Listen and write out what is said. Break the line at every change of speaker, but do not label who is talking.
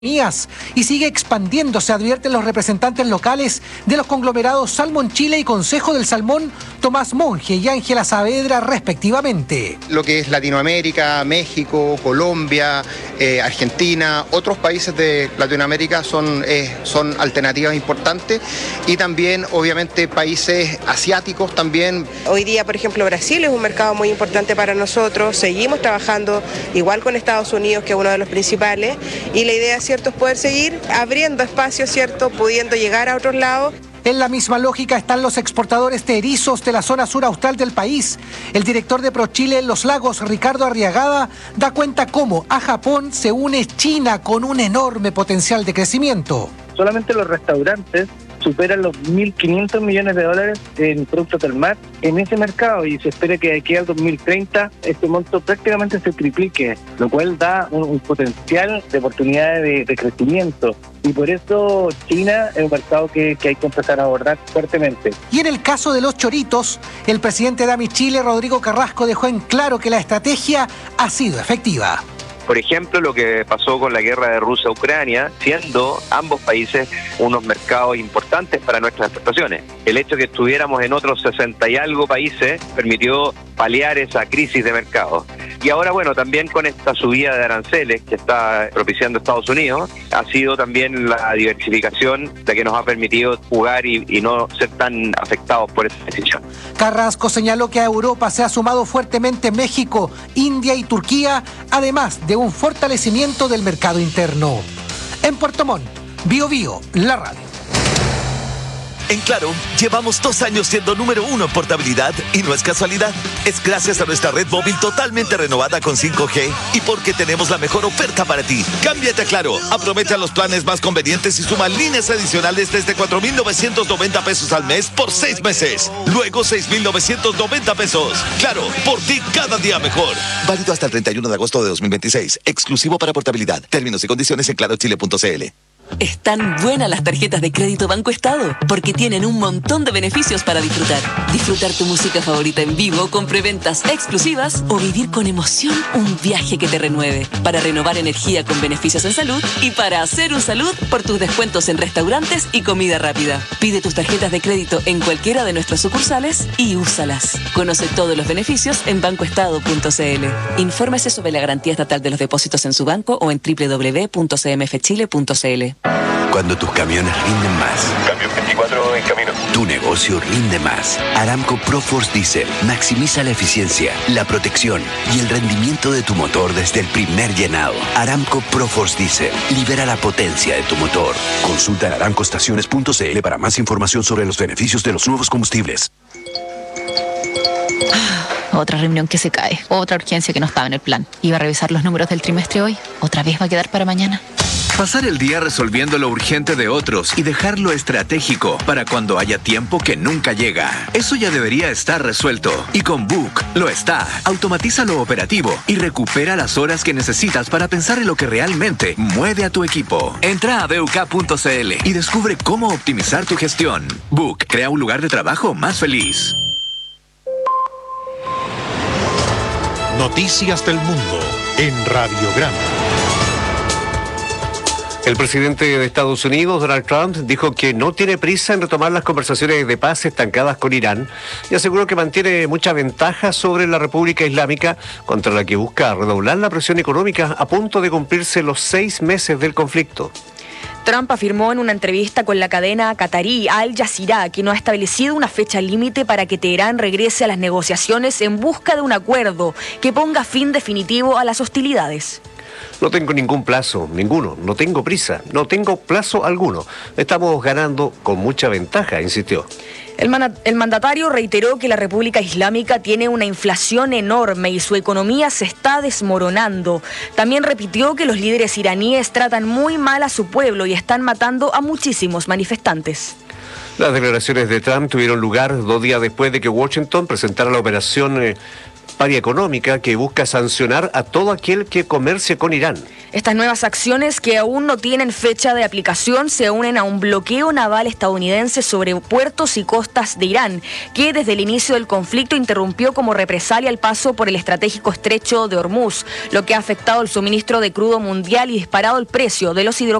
y sigue expandiéndose, advierten los representantes locales de los conglomerados Salmon Chile y Consejo del Salmón, Tomás Monge y Ángela Saavedra, respectivamente.
Lo que es Latinoamérica, México, Colombia, Argentina, otros países de Latinoamérica son alternativas importantes, y también obviamente países asiáticos también.
Hoy día, por ejemplo, Brasil es un mercado muy importante para nosotros, seguimos trabajando igual con Estados Unidos, que es uno de los principales, y la idea, ¿cierto?, es poder seguir abriendo espacios, ¿cierto?, pudiendo llegar a otros lados.
En la misma lógica están los exportadores de erizos de la zona sur austral del país. El director de ProChile en Los Lagos, Ricardo Arriagada, da cuenta cómo a Japón se une China con un enorme potencial de crecimiento.
Solamente los restaurantes superan los 1.500 millones de dólares en productos del mar en ese mercado, y se espera que de aquí al 2030 este monto prácticamente se triplique, lo cual da un potencial de oportunidades de crecimiento. Y por eso China es un mercado que hay que empezar a abordar fuertemente.
Y en el caso de los choritos, el presidente de AMIChile, Rodrigo Carrasco, dejó en claro que la estrategia ha sido efectiva.
Por ejemplo, lo que pasó con la guerra de Rusia a Ucrania, siendo ambos países unos mercados importantes para nuestras exportaciones. El hecho de que estuviéramos en otros 60 y algo países permitió paliar esa crisis de mercado. Y ahora, bueno, también con esta subida de aranceles que está propiciando Estados Unidos, ha sido también la diversificación la que nos ha permitido jugar y no ser tan afectados por esa decisión.
Carrasco señaló que a Europa se ha sumado fuertemente México, India y Turquía, además de un fortalecimiento del mercado interno. En Puerto Montt, Bío Bío, la radio.
En Claro, llevamos 2 años siendo número 1 en portabilidad y no es casualidad. Es gracias a nuestra red móvil totalmente renovada con 5G y porque tenemos la mejor oferta para ti. Cámbiate a Claro, aprovecha los planes más convenientes y suma líneas adicionales desde 4,990 pesos al mes por 6 meses. Luego 6,990 pesos. Claro, por ti cada día mejor. Válido hasta el 31 de agosto de 2026. Exclusivo para portabilidad. Términos y condiciones en clarochile.cl.
Están buenas las tarjetas de crédito Banco Estado, porque tienen un montón de beneficios para disfrutar. Disfrutar tu música favorita en vivo con preventas exclusivas o vivir con emoción un viaje que te renueve. Para renovar energía con beneficios en salud y para hacer un salud por tus descuentos en restaurantes y comida rápida. Pide tus tarjetas de crédito en cualquiera de nuestras sucursales y úsalas. Conoce todos los beneficios en bancoestado.cl. Infórmese sobre la garantía estatal de los depósitos en su banco o en www.cmfchile.cl.
Cuando tus camiones rinden más.
Camión 24 en camino.
Tu negocio rinde más. Aramco ProForce Diesel maximiza la eficiencia, la protección y el rendimiento de tu motor desde el primer llenado. Aramco ProForce Diesel libera la potencia de tu motor. Consulta en aramcoestaciones.cl para más información sobre los beneficios de los nuevos combustibles.
Otra reunión que se cae, otra urgencia que no estaba en el plan. Iba a revisar los números del trimestre hoy, otra vez va a quedar para mañana.
Pasar el día resolviendo lo urgente de otros y dejar lo estratégico para cuando haya tiempo que nunca llega. Eso ya debería estar resuelto. Y con Book lo está. Automatiza lo operativo y recupera las horas que necesitas para pensar en lo que realmente mueve a tu equipo. Entra a BUK.cl y descubre cómo optimizar tu gestión. Book crea un lugar de trabajo más feliz.
Noticias del Mundo en Radiograma.
El presidente de Estados Unidos, Donald Trump, dijo que no tiene prisa en retomar las conversaciones de paz estancadas con Irán y aseguró que mantiene mucha ventaja sobre la República Islámica, contra la que busca redoblar la presión económica a punto de cumplirse los 6 meses del conflicto.
Trump afirmó en una entrevista con la cadena qatarí Al Jazeera que no ha establecido una fecha límite para que Teherán regrese a las negociaciones en busca de un acuerdo que ponga fin definitivo a las hostilidades.
No tengo ningún plazo, ninguno, no tengo prisa, no tengo plazo alguno. Estamos ganando con mucha ventaja, insistió.
El mandatario reiteró que la República Islámica tiene una inflación enorme y su economía se está desmoronando. También repitió que los líderes iraníes tratan muy mal a su pueblo y están matando a muchísimos manifestantes.
Las declaraciones de Trump tuvieron lugar 2 días después de que Washington presentara la operación paria económica que busca sancionar a todo aquel que comercie con Irán.
Estas nuevas acciones, que aún no tienen fecha de aplicación, se unen a un bloqueo naval estadounidense sobre puertos y costas de Irán, que desde el inicio del conflicto interrumpió como represalia el paso por el estratégico estrecho de Hormuz, lo que ha afectado el suministro de crudo mundial y disparado el precio de los hidrocarburos.